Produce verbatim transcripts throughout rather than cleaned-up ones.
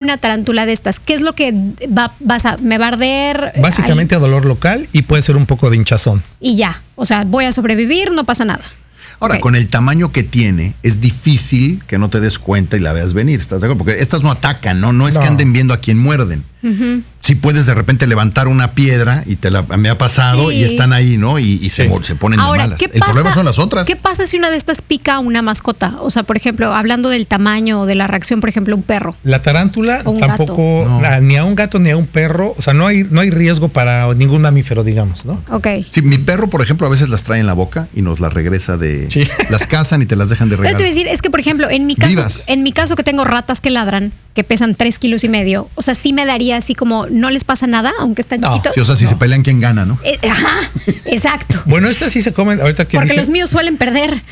una tarántula de estas, ¿qué es lo que va, vas a, me va a arder? Básicamente ahí? A dolor local y puede ser un poco de hinchazón. Y ya, o sea, voy a sobrevivir, no pasa nada. Ahora, okay. Con el tamaño que tiene, es difícil que no te des cuenta y la veas venir, ¿estás de acuerdo? Porque estas no atacan, ¿no? No es no. que anden viendo a quién muerden. Uh-huh. Sí puedes de repente levantar una piedra y te la me ha pasado sí. y están ahí, ¿no? Y, y se, sí. se ponen Ahora, de malas. ¿qué el pasa, problema son las otras. ¿Qué pasa si una de estas pica a una mascota? O sea, por ejemplo, hablando del tamaño o de la reacción, por ejemplo, un perro. La tarántula tampoco, no. ni a un gato ni a un perro, o sea, no hay, no hay riesgo para ningún mamífero, digamos, ¿no? Ok. Sí, mi perro, por ejemplo, a veces las trae en la boca y nos las regresa de... Sí. Las cazan y te las dejan de regalo. Yo te voy a decir, es que, por ejemplo, en mi caso, Vivas. en mi caso que tengo ratas que ladran, que pesan tres kilos y medio, o sea, sí me daría así como, no les pasa nada, aunque están no. chiquitos. Sí, o sea, si no. se pelean, ¿quién gana, no? Eh, ajá, exacto. Bueno, estas sí se comen, ahorita que Porque dije... los míos suelen perder.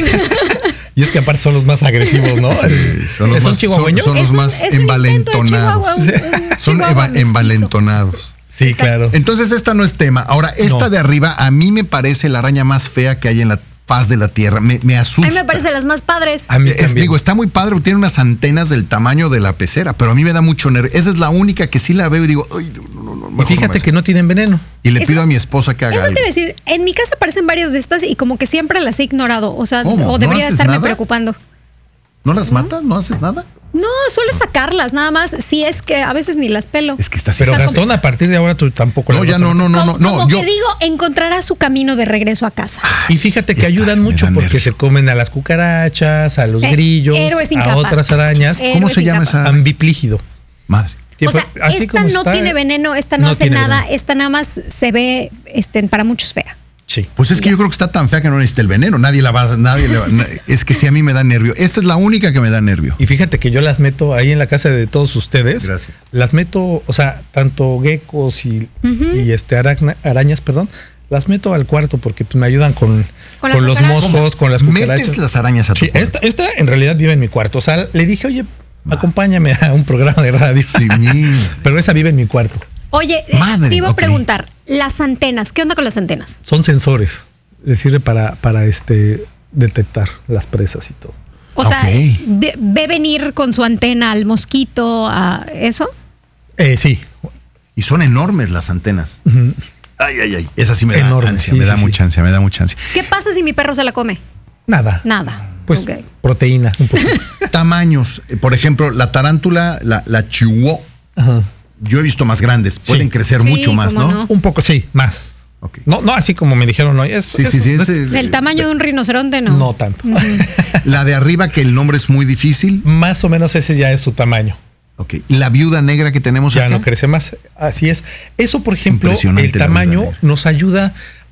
Y es que aparte son los más agresivos, ¿no? Sí, son los ¿Son más, chihuahueños? Son, son los es más un, es envalentonados. Un chihuahua, son eva- envalentonados. Sí, exacto. Claro. Entonces esta no es tema. Ahora, esta no. de arriba, a mí me parece la araña más fea que hay en la faz de la tierra. Me, me asusta. A mí me parece las más padres. A mí es, digo, está muy padre, tiene unas antenas del tamaño de la pecera, pero a mí me da mucho nervio. Esa es la única que sí la veo y digo, ay, no, no, no. Y fíjate no que no tienen veneno. Y le eso, pido a mi esposa que haga eso algo. Te iba a decir, en mi casa aparecen varias de estas y como que siempre las he ignorado. O sea, ¿Cómo? o debería ¿No estarme nada? preocupando. ¿No las ¿No? matas? ¿No haces nada? No, suelo sacarlas, nada más. Si es que a veces ni las pelo. Es que está así. Pero Gastón, a partir de ahora tú tampoco No, ya no, no, no, no. Como, como no yo... que digo, encontrará su camino de regreso a casa. Y fíjate que ayudan mucho porque nervio. se comen a las cucarachas, a los eh, grillos, a otras arañas. Héroe ¿Cómo se llama capa. esa? Ambiplígido. Madre. O sea, Así esta no está, tiene veneno, esta no, no hace nada, veneno. Esta nada más se ve este, para muchos fea. Sí. Pues es que ya. yo creo que está tan fea que no necesita el veneno. Nadie la va, nadie le va, es que sí, a mí me da nervio. Esta es la única que me da nervio. Y fíjate que yo las meto ahí en la casa de todos ustedes. Gracias. Las meto, o sea, tanto geckos y, uh-huh. y este aracna, arañas, perdón, las meto al cuarto porque pues, me ayudan con, con, con los moscos, con las cucarachas. ¿Metes las arañas a tu sí, esta, esta en realidad vive en mi cuarto. O sea, le dije, oye, ah. acompáñame a un programa de radio. Sí, pero esa vive en mi cuarto. Oye, Madre, te iba okay. a preguntar, las antenas, ¿qué onda con las antenas? Son sensores. Les sirve para, para este detectar las presas y todo. O sea, okay. ve, ¿ve venir con su antena al mosquito, a eso? Eh, sí. Y son enormes las antenas. Uh-huh. Ay, ay, ay. Esa sí me da Enorme, ansia, sí, me da sí, mucha sí. ansia, me da mucha ansia. ¿Qué pasa si mi perro se la come? Nada. Nada. Pues okay. proteína. Un poco. Tamaños. Por ejemplo, la tarántula, la, la chihuahua. Uh-huh. Yo he visto más grandes. Pueden sí. crecer sí, mucho más, ¿no? no. Un poco, sí, más. Okay. No, no así como me dijeron hoy. Es, sí, es, sí, sí, es, es, del tamaño de un rinoceronte, no. No tanto. Uh-huh. La de arriba, que el nombre es muy difícil. Más o menos ese ya es su tamaño. Ok. ¿Y la viuda negra que tenemos ya acá? no crece más. Así es. Eso, por ejemplo, el tamaño nos ayuda.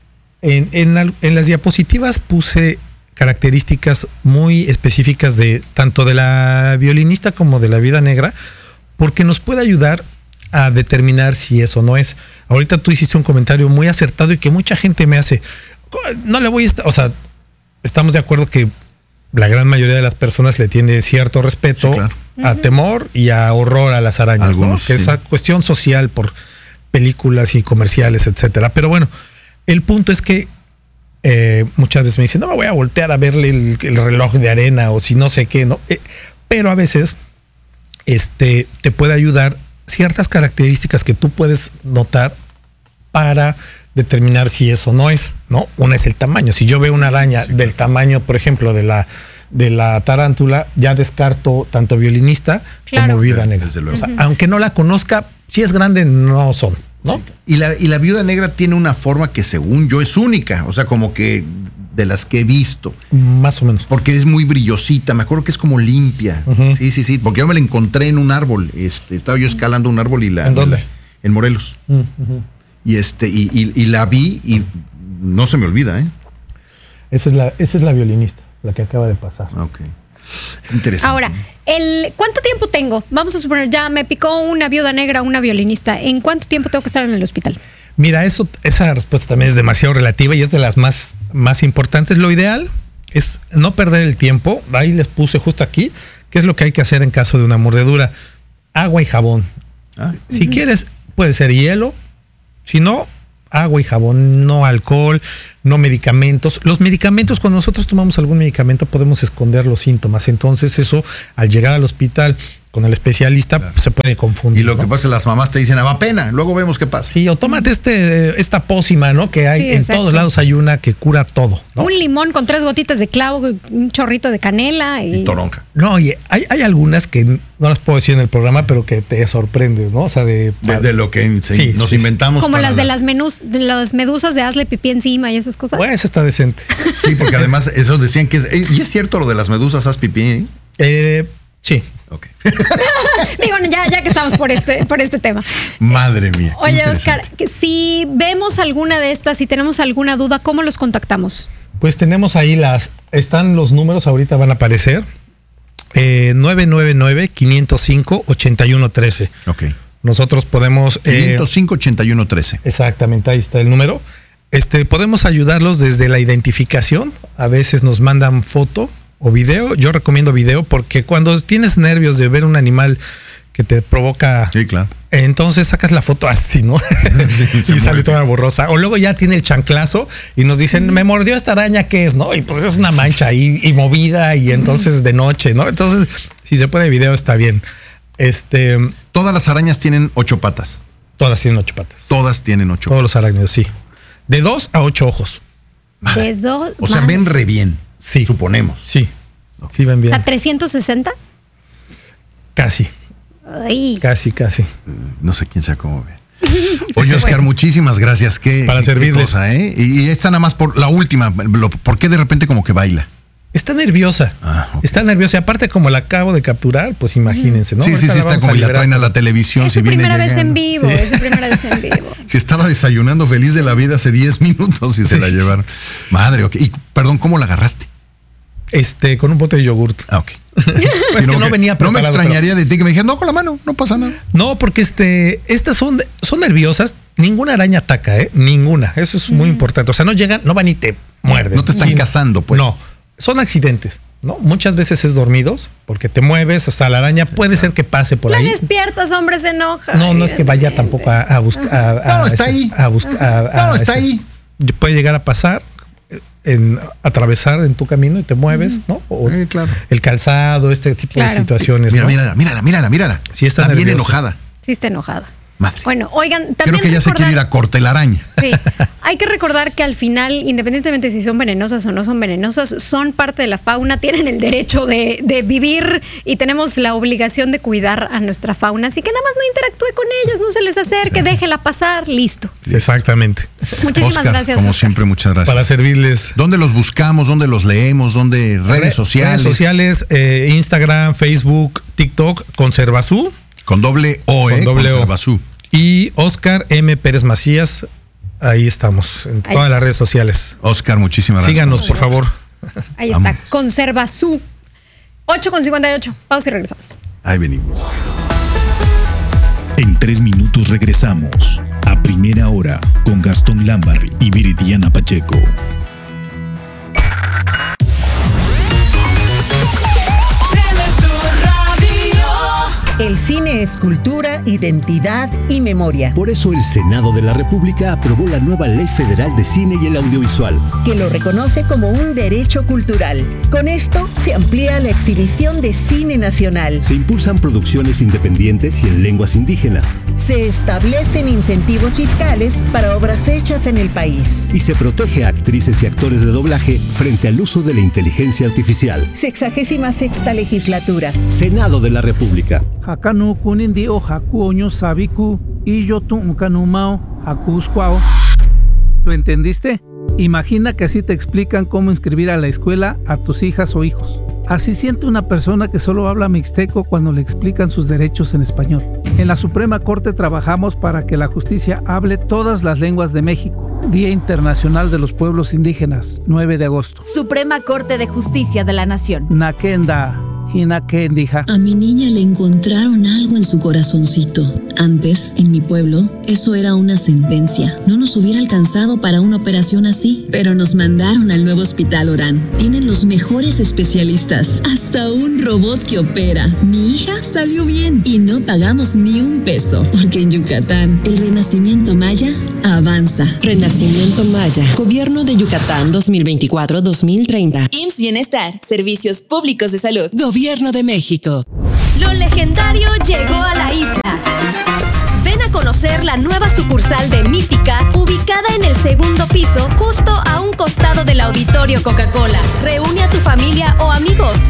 En, en, la, en las diapositivas puse características muy específicas de tanto de la violinista como de la viuda negra, porque nos puede ayudar a determinar si eso no es. Ahorita tú hiciste un comentario muy acertado y que mucha gente me hace, no le voy a estar, o sea, estamos de acuerdo que la gran mayoría de las personas le tiene cierto respeto, sí, claro. a uh-huh. temor y a horror a las arañas, Algunos, ¿no? Que sí. esa cuestión social por películas y comerciales, etcétera. Pero bueno, el punto es que eh, muchas veces me dicen, no me voy a voltear a verle el, el reloj de arena o si no sé qué, ¿no? Eh, pero a veces este, te puede ayudar ciertas características que tú puedes notar para determinar si eso no es, ¿no? Una es el tamaño. Si yo veo una araña sí, del tamaño, por ejemplo, de la de la tarántula, ya descarto tanto violinista claro. como viuda negra. Desde luego. O sea, uh-huh. aunque no la conozca, si es grande, no son, ¿no? Sí. Y la, y la viuda negra tiene una forma que según yo es única, o sea, como que de las que he visto. Más o menos. Porque es muy brillosita, me acuerdo que es como limpia. Uh-huh. Sí, sí, sí, porque yo me la encontré en un árbol, este, estaba yo escalando un árbol y la... ¿En dónde? La, en Morelos. Uh-huh. Y este, y, y, y la vi y no se me olvida, ¿eh? Esa es la, esa es la violinista, la que acaba de pasar. Ok. Interesante. Ahora, el, ¿cuánto tiempo tengo? Vamos a suponer, ya me picó una viuda negra, una violinista. ¿En cuánto tiempo tengo que estar en el hospital? Mira, eso, esa respuesta también es demasiado relativa y es de las más, más importantes. Lo ideal es no perder el tiempo. Ahí les puse justo aquí qué es lo que hay que hacer en caso de una mordedura. Agua y jabón. Ah. Si uh-huh. quieres, puede ser hielo. Si no, agua y jabón, no alcohol, no medicamentos. Los medicamentos, cuando nosotros tomamos algún medicamento, podemos esconder los síntomas. Entonces, eso, al llegar al hospital con el especialista, claro, se puede confundir. Y lo ¿no? que pasa es que las mamás te dicen, va pena, luego vemos qué pasa. Sí, o tómate este, esta pócima, ¿no? Que hay sí, en exacto. todos lados hay una que cura todo, ¿no? Un limón con tres gotitas de clavo, un chorrito de canela y, y toronja. No, y hay, hay algunas que no las puedo decir en el programa, pero que te sorprendes, ¿no? O sea, de... De, de lo que sí, sí, nos sí, inventamos. Como las de las, menús, de las medusas de hazle pipí encima y esas cosas. Pues eso está decente. Sí, porque además eso decían que es... ¿Y es cierto lo de las medusas haz pipí? ¿Eh? Eh, sí. Ok. Digo, ya, ya que estamos por este, por este tema. Madre mía. Oye, Oscar, que si vemos alguna de estas, si tenemos alguna duda, ¿cómo los contactamos? Pues tenemos ahí las, están los números, ahorita van a aparecer. Eh, nueve nueve nueve, cinco cero cinco, ocho uno uno tres. Ok. Nosotros podemos... cinco cero cinco, ocho uno uno tres. Exactamente, ahí está el número. Este, podemos ayudarlos desde la identificación. A veces nos mandan foto o video. Yo recomiendo video porque cuando tienes nervios de ver un animal que te provoca... Sí, claro. Entonces sacas la foto así, ¿no? Sí, y sale toda borrosa. O luego ya tiene el chanclazo y nos dicen, me mordió esta araña, ¿qué es? ¿No? Y pues es una mancha ahí y movida y entonces de noche, ¿no? Entonces, si se puede video está bien. Este... Todas las arañas tienen ocho patas. Todas tienen ocho patas. Todas tienen ocho Todos patas. los arácnidos, sí. De dos a ocho ojos. De dos. O sea, vale. ven re bien. Sí. Suponemos. Sí. Okay. Sí, ven bien. O sea, trescientos sesenta. Casi. Ay. Casi, casi. No sé quién sea cómo ve. Oye, Oscar, bueno, muchísimas gracias. Qué, Para qué, servirles. Qué cosa, ¿eh? Y, y esta nada más por la última. Lo, ¿Por qué de repente como que baila? Está nerviosa. Ah, okay. Está nerviosa. Y aparte, como la acabo de capturar, pues imagínense, ¿no? Sí, sí, sí, está como y la traen a la televisión. Es si su viene primera llegando. vez en vivo. Sí. Es su primera vez en vivo. Si estaba desayunando feliz de la vida hace diez minutos y se la llevaron. Madre, ok. Y perdón, ¿cómo la agarraste? Este, con un bote de yogurt. Ah, ok. Pues no, venía no me extrañaría pero... de ti que me dijeras, no, con la mano, no pasa nada. No, porque este, estas son, son nerviosas. Ninguna araña ataca, ¿eh? Ninguna. Eso es muy mm. importante. O sea, no llegan, no van y te muerden. No te están sí. cazando, pues. No, son accidentes, ¿no? Muchas veces es dormidos, porque te mueves, o sea, la araña sí, puede claro. ser que pase por la ahí. La despiertas, hombre, se enoja. No, no es que vaya tampoco a, a buscar. No, está ahí. A buscar. No, está ahí. Puede llegar a pasar. En atravesar en tu camino y te mueves, ¿no? O sí, claro. el calzado, este tipo claro. de situaciones. Mira, ¿no? mírala, mírala, mírala, mírala. Sí, está, está bien enojada. Sí, está enojada. Madre. Bueno, oigan, también creo que ya recordar, se quiere ir a corte la araña. Sí, hay que recordar que al final, independientemente si son venenosas o no son venenosas, son parte de la fauna, tienen el derecho de, de vivir y tenemos la obligación de cuidar a nuestra fauna. Así que nada más no interactúe con ellas, no se les acerque, déjela pasar, listo. Sí, exactamente. Muchísimas Oscar, gracias. Como Oscar. siempre, muchas gracias. Para servirles. ¿Dónde los buscamos? ¿Dónde los leemos? ¿Dónde? Redes Re sociales. Redes sociales, eh, Instagram, Facebook, TikTok, Conservazú. Con doble O, con eh. Doble Conservazú. Y Oscar M. Pérez Macías, ahí estamos, en ahí. todas las redes sociales. Oscar, muchísimas gracias. Síganos, por favor. Ahí está, Vamos. Conservazú. ocho con cincuenta y ocho. Pausa y regresamos. Ahí venimos. En tres minutos regresamos a Primera Hora con Gastón Lambarri y Viridiana Pacheco. El cine es cultura, identidad y memoria. Por eso el Senado de la República aprobó la nueva Ley Federal de Cine y el Audiovisual, que lo reconoce como un derecho cultural. Con esto se amplía la exhibición de cine nacional. Se impulsan producciones independientes y en lenguas indígenas. Se establecen incentivos fiscales para obras hechas en el país. Y se protege a actrices y actores de doblaje frente al uso de la inteligencia artificial. Sexagésima sexta legislatura. Senado de la República. Hakanu kunindi o haku oño sabiku y yo tu ukanumao hakuskwao. ¿Lo entendiste? Imagina que así te explican cómo inscribir a la escuela a tus hijas o hijos. Así siente una persona que solo habla mixteco cuando le explican sus derechos en español. En la Suprema Corte trabajamos para que la justicia hable todas las lenguas de México. Día Internacional de los Pueblos Indígenas, nueve de agosto. Suprema Corte de Justicia de la Nación. Nakenda. A mi niña le encontraron algo en su corazoncito, Antes, en mi pueblo, eso era una sentencia. No nos hubiera alcanzado para una operación así, pero nos mandaron al nuevo Hospital Orán. Tienen los mejores especialistas, hasta un robot que opera. Mi hija salió bien y no pagamos ni un peso, porque en Yucatán, el renacimiento maya avanza. Renacimiento Maya, Gobierno de Yucatán dos mil veinticuatro a dos mil treinta. I M S S Bienestar, Servicios Públicos de Salud. Gobierno de México. Lo legendario llegó a la isla. Ven a conocer la nueva sucursal de Mítica, ubicada en el segundo piso, justo a un costado del Auditorio Coca-Cola. Reúne a tu familia o amigos